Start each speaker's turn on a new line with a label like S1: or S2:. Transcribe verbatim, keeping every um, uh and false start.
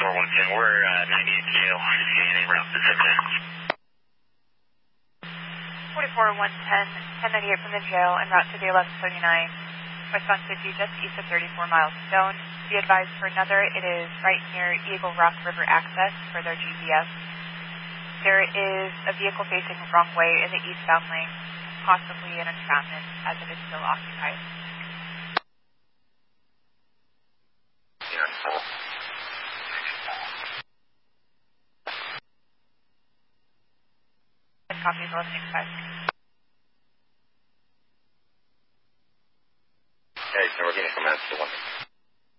S1: four one ten, we're uh, ninety-eight jail, just getting en route to Pacific.
S2: forty-four one ten, ten ninety-eight from the jail, en route to the eleven seventy-nine, westbound fifty, just east of thirty-four miles stone. Be advised for another, it is right near Eagle Rock River access for their G P S. There is a vehicle facing the wrong way in the eastbound lane, possibly an entrapment, as it is still occupied.
S1: Yeah, so.
S2: Copy is eleven eighty-five.
S1: Hey, so we're getting from Master one.